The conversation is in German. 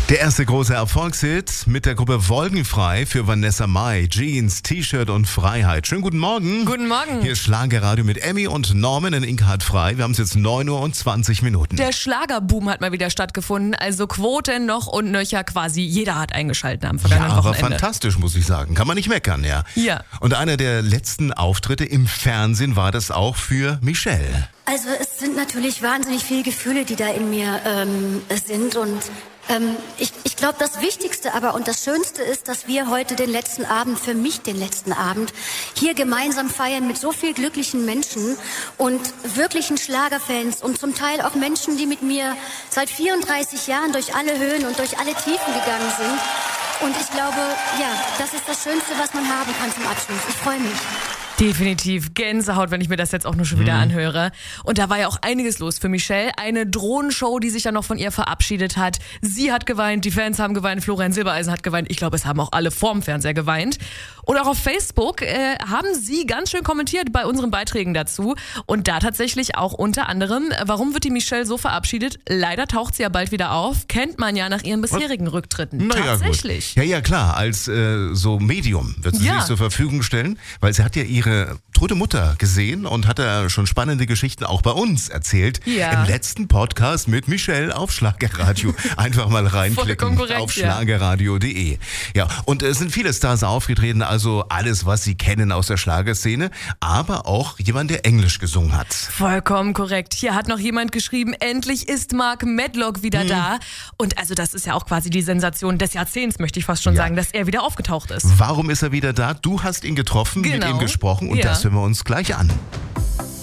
Der erste große Erfolgshit mit der Gruppe Wolkenfrei für Vanessa Mai. Jeans, T-Shirt und Freiheit. Schönen guten Morgen. Guten Morgen. Hier ist Schlagerradio mit Emmy und Norman in Inkhardt frei. Wir haben es jetzt 9 Uhr und 20 Minuten. Der Schlagerboom hat mal wieder stattgefunden. Also Quoten noch und nöcher quasi. Jeder hat eingeschalten am vergangenen aber Wochenende. fantastisch, muss ich sagen. Kann man nicht meckern, ja. Ja. Und einer der letzten Auftritte im Fernsehen war das auch für Michelle. Also es sind natürlich wahnsinnig viele Gefühle, die da in mir sind und ich glaube, das Wichtigste aber und das Schönste ist, dass wir heute den letzten Abend, für mich den letzten Abend, hier gemeinsam feiern mit so viel glücklichen Menschen und wirklichen Schlagerfans und zum Teil auch Menschen, die mit mir seit 34 Jahren durch alle Höhen und durch alle Tiefen gegangen sind. Und ich glaube, ja, das ist das Schönste, was man haben kann zum Abschluss. Ich freue mich. Definitiv Gänsehaut, wenn ich mir das jetzt auch nur schon wieder anhöre. Und da war ja auch einiges los für Michelle. Eine Drohnenshow, die sich ja noch von ihr verabschiedet hat. Sie hat geweint, die Fans haben geweint, Florian Silbereisen hat geweint. Ich glaube, es haben auch alle vorm Fernseher geweint. Und auch auf Facebook haben sie ganz schön kommentiert bei unseren Beiträgen dazu. Und da tatsächlich auch unter anderem, warum wird die Michelle so verabschiedet? Leider taucht sie ja bald wieder auf. Kennt man ja nach ihren bisherigen Rücktritten. Naja, tatsächlich. Gut. Ja, klar. Als so Medium wird sie sich zur Verfügung stellen, weil sie hat ja ihre tote Mutter gesehen und hat da schon spannende Geschichten auch bei uns erzählt. Ja. Im letzten Podcast mit Michelle auf Schlagerradio. Einfach mal reinklicken auf schlagerradio.de. Ja, und es sind viele Stars aufgetreten, also alles, was Sie kennen aus der Schlagerszene, aber auch jemand, der Englisch gesungen hat. Vollkommen korrekt. Hier hat noch jemand geschrieben, endlich ist Mark Medlock wieder da. Und also das ist ja auch quasi die Sensation des Jahrzehnts, möchte ich fast schon sagen, dass er wieder aufgetaucht ist. Warum ist er wieder da? Du hast ihn getroffen, mit ihm gesprochen und das hören wir uns gleich an.